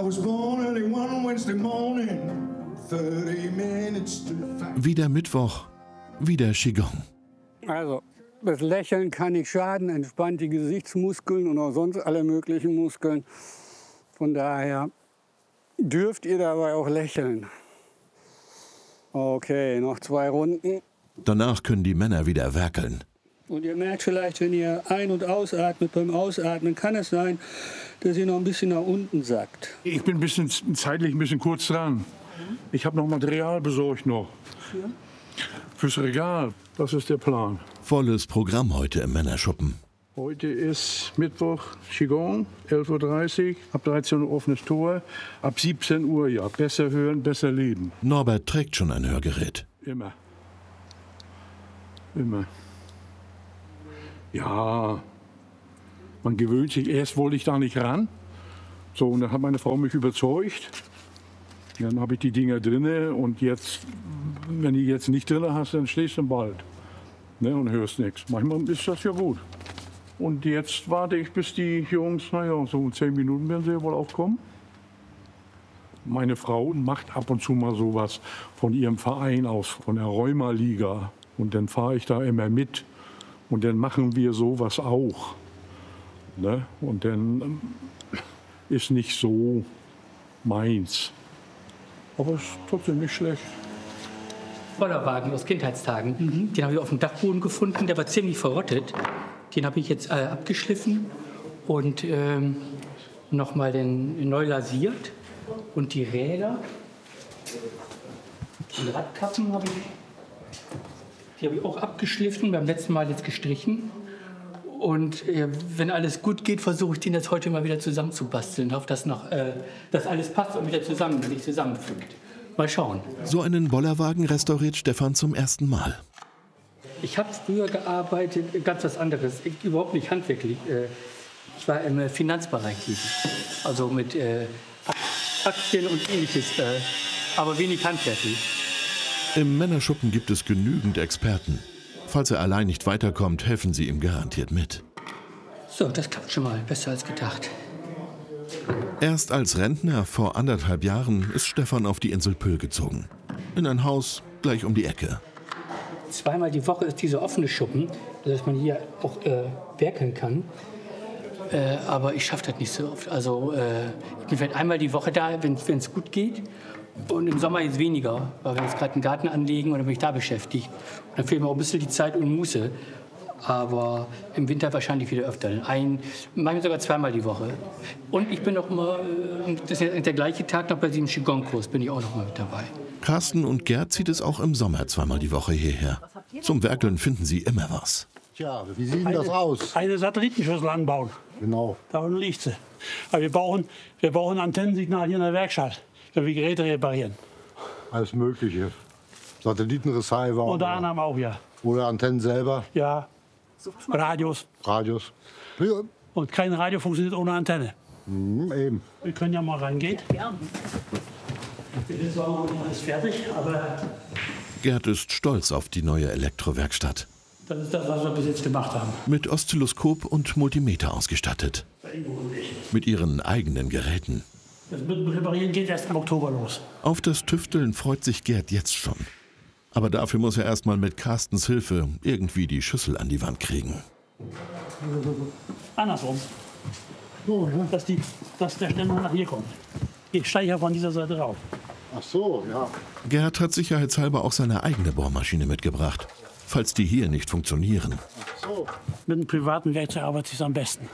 Wieder Mittwoch, wieder Qigong. Also, das Lächeln kann nicht schaden, entspannt die Gesichtsmuskeln und auch sonst alle möglichen Muskeln. Von daher dürft ihr dabei auch lächeln. Okay, noch 2 Runden. Danach können die Männer wieder werkeln. Und ihr merkt vielleicht, wenn ihr ein- und ausatmet, beim Ausatmen kann es sein, dass ihr noch ein bisschen nach unten sackt. Ich bin zeitlich ein bisschen kurz dran. Ich habe noch Material besorgt noch. Fürs Regal, das ist der Plan. Volles Programm heute im Männerschuppen. Heute ist Mittwoch, Qigong, 11:30 Uhr, ab 13 Uhr offenes Tor, ab 17 Uhr, ja, besser hören, besser leben. Norbert trägt schon ein Hörgerät. Immer. Immer. Ja, man gewöhnt sich. Erst wollte ich da nicht ran. So, und dann hat meine Frau mich überzeugt. Dann habe ich die Dinger drinne und jetzt, wenn du jetzt nicht drinne hast, dann stehst du im Wald, ne, und hörst nichts. Manchmal ist das ja gut. Und jetzt warte ich, bis die Jungs, naja, so in 10 Minuten werden sie wohl auch kommen. Meine Frau macht ab und zu mal sowas von ihrem Verein aus, von der Rheuma-Liga. Und dann fahre ich da immer mit. Und dann machen wir sowas auch. Ne? Und dann ist nicht so meins. Aber es ist trotzdem nicht schlecht. Bollerwagen aus Kindheitstagen. Den habe ich auf dem Dachboden gefunden. Der war ziemlich verrottet. Den habe ich jetzt abgeschliffen und nochmal neu lasiert. Und die Räder, die Radkappen habe ich auch abgeschliffen, beim letzten Mal jetzt gestrichen. Und wenn alles gut geht, versuche ich den jetzt heute mal wieder zusammenzubasteln. Ich hoffe, dass alles passt und wieder sich zusammenfügt. Mal schauen. So einen Bollerwagen restauriert Stefan zum ersten Mal. Ich habe früher gearbeitet, ganz was anderes, überhaupt nicht handwerklich. Ich war im Finanzbereich tätig, also mit Aktien und Ähnliches, aber wenig handwerklich. Im Männerschuppen gibt es genügend Experten. Falls er allein nicht weiterkommt, helfen sie ihm garantiert mit. So, das klappt schon mal besser als gedacht. Erst als Rentner vor 1,5 Jahren ist Stefan auf die Insel Püll gezogen. In ein Haus gleich um die Ecke. 2-mal die Woche ist dieser offene Schuppen, dass man hier auch werkeln kann. Aber ich schaffe das nicht so oft. Also ich bin vielleicht einmal die Woche da, wenn es gut geht. Und im Sommer jetzt weniger, weil wir jetzt gerade einen Garten anlegen und dann bin ich da beschäftigt. Und dann fehlt mir auch ein bisschen die Zeit und Muße. Aber im Winter wahrscheinlich wieder öfter. Manchmal sogar 2-mal die Woche. Und ich bin noch immer, das ist der gleiche Tag, noch bei diesem Qigong-Kurs bin ich auch noch mal mit dabei. Carsten und Gerd zieht es auch im Sommer 2-mal die Woche hierher. Zum Werkeln finden sie immer was. Tja, wie sieht denn das aus? Eine Satellitenschüssel anbauen. Genau. Da unten liegt sie. Aber wir brauchen ein Antennensignal hier in der Werkstatt, wenn wir Geräte reparieren. Alles Mögliche. Satellitenreceiver. Unter anderem auch, ja. Oder Antennen selber. Ja, Radios. Radios. Und kein Radio funktioniert ohne Antenne. Eben. Wir können ja mal reingehen. Gerne. Das ist auch noch nicht alles fertig, aber Gerd ist stolz auf die neue Elektrowerkstatt. das ist das, was wir bis jetzt gemacht haben. Mit Oszilloskop und Multimeter ausgestattet. Mit ihren eigenen Geräten. Das mit dem Reparieren geht erst im Oktober los. Auf das Tüfteln freut sich Gerd jetzt schon. Aber dafür muss er erst mal mit Carstens Hilfe irgendwie die Schüssel an die Wand kriegen. Andersrum. So, dass der Ständer nach hier kommt. Ich steige ja von dieser Seite rauf. Ach so, ja. Gerd hat sicherheitshalber auch seine eigene Bohrmaschine mitgebracht, falls die hier nicht funktionieren. Ach so. Mit einem privaten Werkzeug arbeite ich am besten.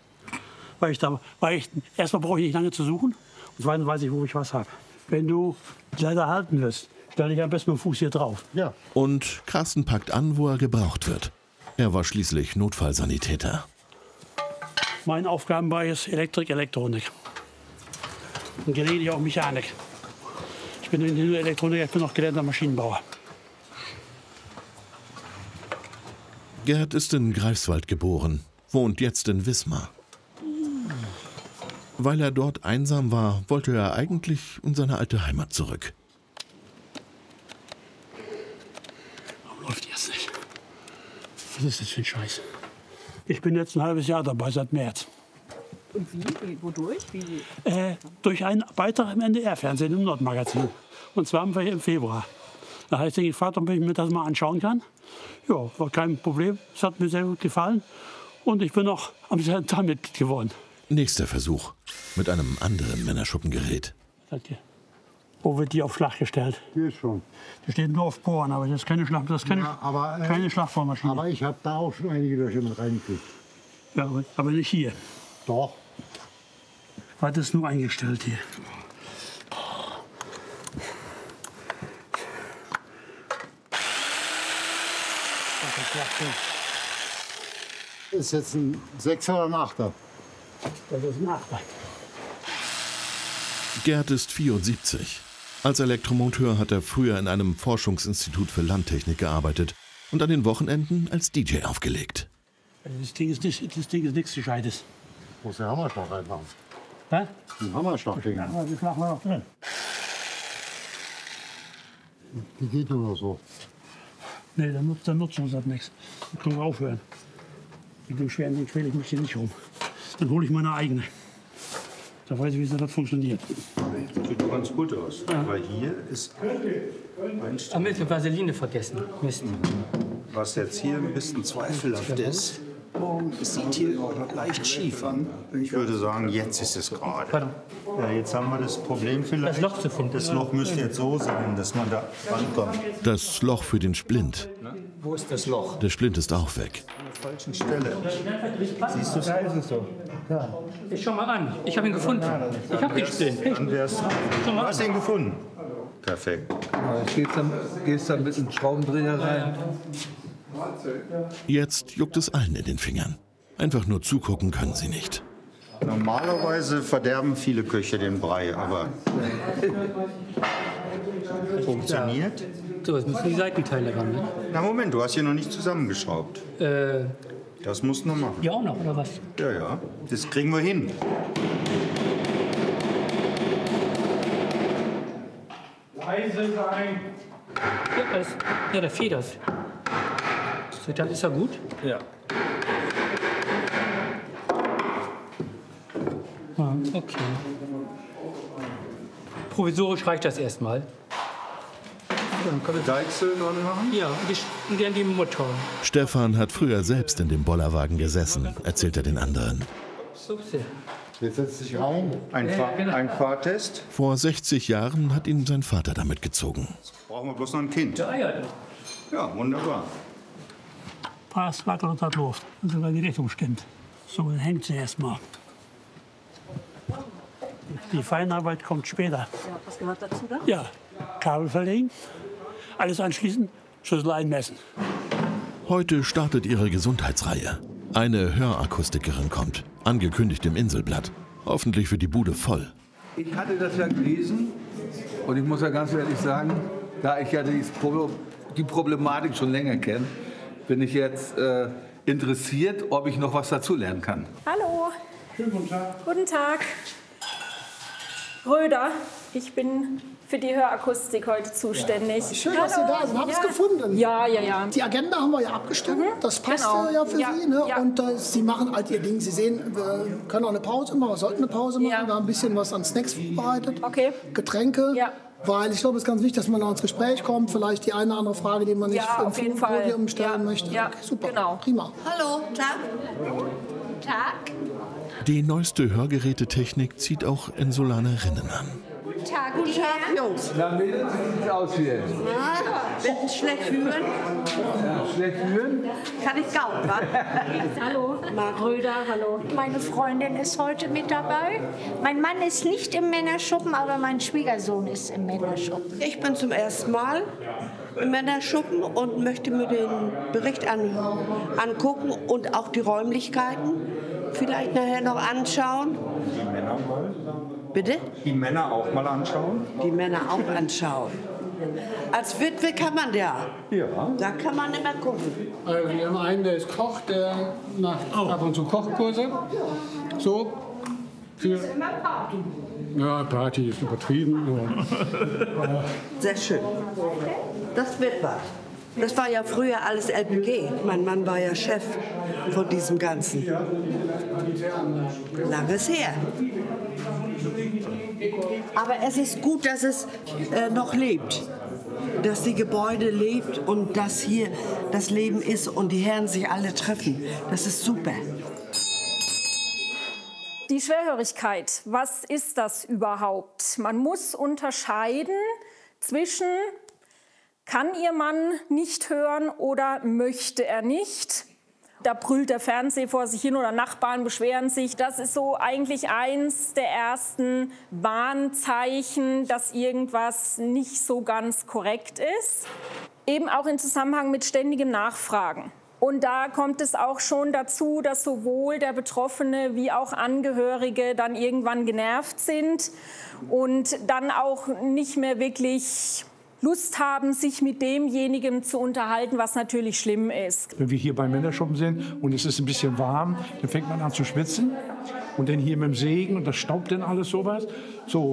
Erstmal brauche ich nicht lange zu suchen und zweitens weiß ich, wo ich was habe. Wenn du die Leiter halten willst, stell dich am besten mit dem Fuß hier drauf. Ja. Und Carsten packt an, wo er gebraucht wird. Er war schließlich Notfallsanitäter. Mein Aufgabenbereich ist Elektrik, Elektronik. Und gelegentlich auch Mechanik. Ich bin nicht nur Elektroniker, ich bin auch gelernter Maschinenbauer. Gerd ist in Greifswald geboren, wohnt jetzt in Wismar. Weil er dort einsam war, wollte er eigentlich in seine alte Heimat zurück. Warum läuft jetzt nicht? Was ist das für ein Scheiß? Ich bin jetzt ein halbes Jahr dabei, seit März. Und wie? Wodurch? Durch einen Beitrag im NDR-Fernsehen im Nordmagazin. Und zwar im Februar. Da heißt ich gefragt, ob ich mir das mal anschauen kann. Ja, war kein Problem. Es hat mir sehr gut gefallen. Und ich bin auch am selben Tag Mitglied geworden. Nächster Versuch mit einem anderen Männerschuppengerät. Wo wird die auf Schlag gestellt? Hier schon. Die steht nur auf Bohren, aber das ist keine keine Schlagbohrmaschine. Aber ich habe da auch schon einige Löcher mit reingekriegt. Ja, aber nicht hier. Doch. Was ist nur eingestellt hier? Das ist jetzt ein 6er oder ein 8er? Das ist ein 8er. Gerd ist 74. Als Elektromonteur hat er früher in einem Forschungsinstitut für Landtechnik gearbeitet und an den Wochenenden als DJ aufgelegt. Das Ding ist nichts Gescheites. Muss der Hammerschlag reinmachen. Hä? Ein Hammerschlag drin. Ja, die schlagen wir noch drin. Die geht nur noch so. Nee, dann nutzen wir das nichts. Dann können wir aufhören. Mit dem schweren Ding quäle ich mich hier nicht rum. Dann hole ich meine eigene. Da weiß ich, wie das funktioniert. Sieht ganz gut aus. Ja. Aber hier ist Haben wir die Vaseline vergessen? Mist. was jetzt hier ein bisschen zweifelhaft ist. Es sieht hier leicht schief an. Ich würde sagen, jetzt ist es gerade. Ja, jetzt haben wir das Problem vielleicht. Das Loch zu finden. Das Loch müsste jetzt so sein, dass man da rankommt. Das Loch für den Splint. Wo ist das Loch? Der Splint ist auch weg. An der falschen Stelle. Siehst du es? Da ist es so. Ich schau mal an. Ich habe ihn gefunden. Ich habe den Splint. Du hast ihn gefunden. Perfekt. Gehst dann mit einem Schraubendreher rein. Jetzt juckt es allen in den Fingern. Einfach nur zugucken können sie nicht. Normalerweise verderben viele Köche den Brei, aber funktioniert. So, jetzt müssen die Seitenteile ran. Ne? Na Moment, du hast hier noch nicht zusammengeschraubt. Das musst du noch machen. Ja, auch noch, oder was? Ja, ja, das kriegen wir hin. Leise sein. Ja, der federt. Dann ist er gut? Ja. Okay. Provisorisch reicht das erstmal. Dann kann ich Deichsel dran machen? Ja, und dann die Motor. Stefan hat früher selbst in dem Bollerwagen gesessen, erzählt er den anderen. So sehr. Jetzt setzt sich rein. Ein Fahrtest. Vor 60 Jahren hat ihn sein Vater damit gezogen. Brauchen wir bloß noch ein Kind. Ja, ja. Ja, wunderbar. Passt, wackelt und hat Luft. Und sogar die Richtung stimmt. So, dann hängt sie erstmal. Die Feinarbeit kommt später. Ja, was gehört dazu dann? Ja, Kabel verlegen, alles anschließen, Schlüssel einmessen. Heute startet ihre Gesundheitsreihe. Eine Hörakustikerin kommt, angekündigt im Inselblatt. Hoffentlich wird die Bude voll. Ich hatte das ja gelesen und ich muss ja ganz ehrlich sagen, da ich ja die Problematik schon länger kenne, bin ich jetzt interessiert, ob ich noch was dazulernen kann. Hallo. Schönen guten Tag. Guten Tag. Röder, ich bin für die Hörakustik heute zuständig. Schön, dass Sie da sind. Haben Sie es gefunden? Ja, ja, ja. Die Agenda haben wir ja abgestimmt. Das passt ja für Sie. Ne? Ja. Und Sie machen halt Ihr Ding. Sie sehen, wir können auch eine Pause machen. Wir sollten eine Pause machen. Ja. Wir haben ein bisschen was an Snacks vorbereitet. Okay. Getränke. Ja. Weil ich glaube, es ist ganz wichtig, dass man da ins Gespräch kommt. Vielleicht die eine oder andere Frage, die man nicht Ja, auf jeden im Fall. Podium stellen möchte. Ja, Okay, super, genau. prima. Hallo, Tag. Tag. Die neueste Hörgerätetechnik zieht auch Insulanerinnen an. Guten Tag, Jungs. Na, Mädels, wie sieht es aus hier? Wenn schlecht hören, Schlecht hören? kann ich kaum, wa? Hallo. Marc Röder, hallo. Meine Freundin ist heute mit dabei. Mein Mann ist nicht im Männerschuppen, aber mein Schwiegersohn ist im Männerschuppen. Ich bin zum ersten Mal im Männerschuppen und möchte mir den Bericht angucken und auch die Räumlichkeiten vielleicht nachher noch anschauen. Die Männer mal? Bitte? Die Männer auch mal anschauen? Die Männer auch anschauen. Als Witwe kann man ja. Ja. Da kann man immer gucken. Also wir haben einen, der ist Koch, der macht ab und zu Kochkurse. So. Für ja, Party ist übertrieben. Sehr schön. Das wird was. Das war ja früher alles LPG. Mein Mann war ja Chef von diesem Ganzen. Langes her. Aber es ist gut, dass es noch lebt. Dass die Gebäude lebt und dass hier das Leben ist und die Herren sich alle treffen. Das ist super. Die Schwerhörigkeit, was ist das überhaupt? Man muss unterscheiden zwischen, kann Ihr Mann nicht hören oder möchte er nicht? Da brüllt der Fernseher vor sich hin oder Nachbarn beschweren sich. Das ist so eigentlich eins der ersten Warnzeichen, dass irgendwas nicht so ganz korrekt ist. Eben auch im Zusammenhang mit ständigem Nachfragen. Und da kommt es auch schon dazu, dass sowohl der Betroffene wie auch Angehörige dann irgendwann genervt sind und dann auch nicht mehr wirklich Lust haben, sich mit demjenigen zu unterhalten, was natürlich schlimm ist. Wenn wir hier beim Männerschuppen sind und es ist ein bisschen warm, dann fängt man an zu schwitzen. Und dann hier mit dem Segen und das staubt dann alles sowas. So,